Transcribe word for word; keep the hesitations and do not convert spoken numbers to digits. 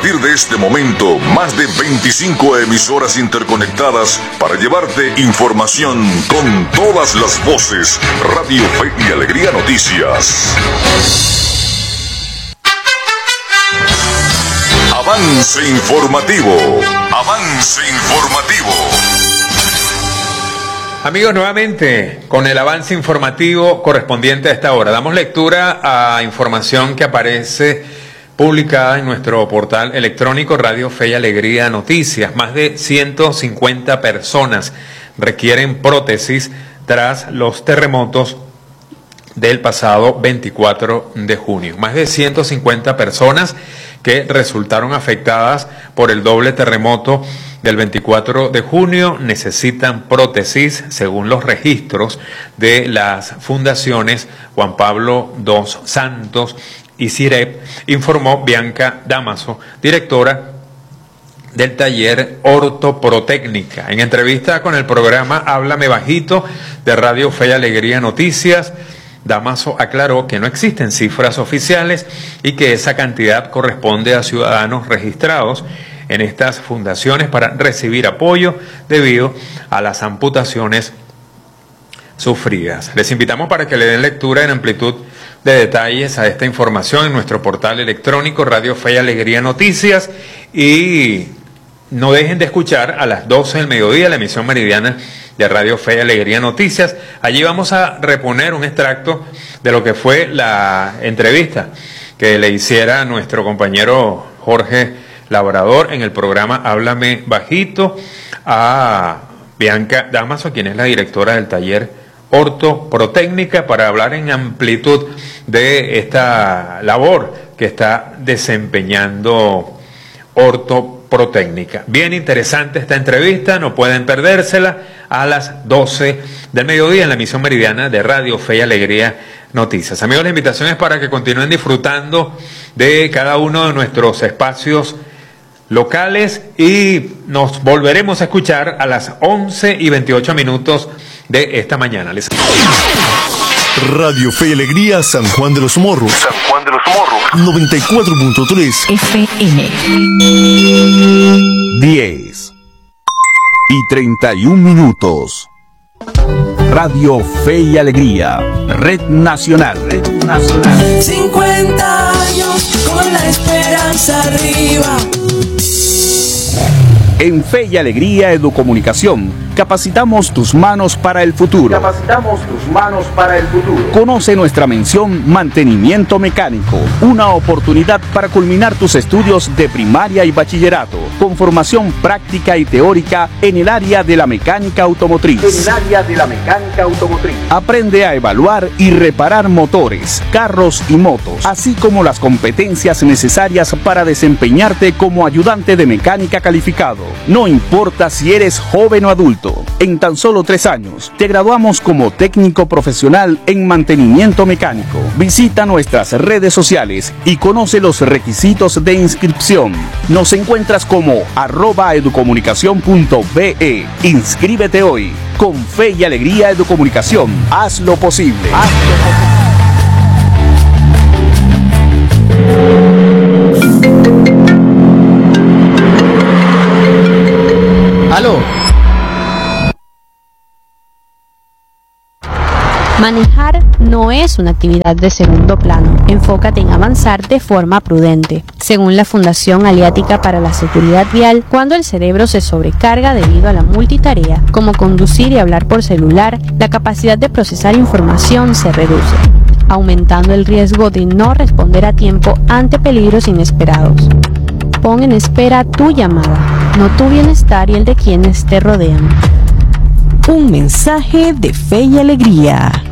partir de este momento, más de veinticinco emisoras interconectadas para llevarte información con todas las voces. Radio Fe y Alegría Noticias. Avance informativo. Avance informativo. Amigos, nuevamente con el avance informativo correspondiente a esta hora. Damos lectura a información que aparece publicada en nuestro portal electrónico Radio Fe y Alegría Noticias. Más de ciento cincuenta personas requieren prótesis tras los terremotos del pasado veinticuatro de junio. Más de ciento cincuenta personas que resultaron afectadas por el doble terremoto del veinticuatro de junio necesitan prótesis según los registros de las fundaciones Juan Pablo dos Santos y CIREP, informó Bianca Damaso, directora del taller Ortoprotécnica. En entrevista con el programa Háblame Bajito de Radio Fe y Alegría Noticias, Damaso aclaró que no existen cifras oficiales y que esa cantidad corresponde a ciudadanos registrados en estas fundaciones para recibir apoyo debido a las amputaciones sufridas. Les invitamos para que le den lectura en amplitud de detalles a esta información en nuestro portal electrónico Radio Fe y Alegría Noticias, y no dejen de escuchar a las doce del mediodía la emisión meridiana de Radio Fe y Alegría Noticias. Allí vamos a reponer un extracto de lo que fue la entrevista que le hiciera nuestro compañero Jorge Labrador en el programa Háblame Bajito a Bianca Damaso, quien es la directora del taller Ortoprotécnica, para hablar en amplitud de esta labor que está desempeñando Ortoprotécnica. Bien interesante esta entrevista, no pueden perdérsela, a las doce del mediodía en la emisión meridiana de Radio Fe y Alegría Noticias. Amigos, la invitación es para que continúen disfrutando de cada uno de nuestros espacios locales y nos volveremos a escuchar a las once y veintiocho minutos de esta mañana. Les... Radio Fe y Alegría San Juan de los Morros. San Juan de los Morros. noventa y cuatro punto tres F M. diez y treinta y un minutos. Radio Fe y Alegría, Red Nacional. Red Nacional. cincuenta años con la esperanza arriba. En Fe y Alegría Educomunicación, capacitamos tus manos para el futuro. Capacitamos tus manos para el futuro. Conoce nuestra mención Mantenimiento Mecánico, una oportunidad para culminar tus estudios de primaria y bachillerato, con formación práctica y teórica en el área de la mecánica automotriz. En el área de la mecánica automotriz. Aprende a evaluar y reparar motores, carros y motos, así como las competencias necesarias para desempeñarte como ayudante de mecánica calificado. No importa si eres joven o adulto, en tan solo tres años te graduamos como técnico profesional en mantenimiento mecánico. Visita nuestras redes sociales y conoce los requisitos de inscripción. Nos encuentras como arroba educomunicación punto be. Inscríbete hoy. Con Fe y Alegría Educomunicación, haz lo posible. Haz lo posible. ¡Aló! Manejar no es una actividad de segundo plano. Enfócate en avanzar de forma prudente. Según la Fundación Aliática para la Seguridad Vial, cuando el cerebro se sobrecarga debido a la multitarea, como conducir y hablar por celular, la capacidad de procesar información se reduce, aumentando el riesgo de no responder a tiempo ante peligros inesperados. Pon en espera tu llamada, no tu bienestar y el de quienes te rodean. Un mensaje de Fe y Alegría.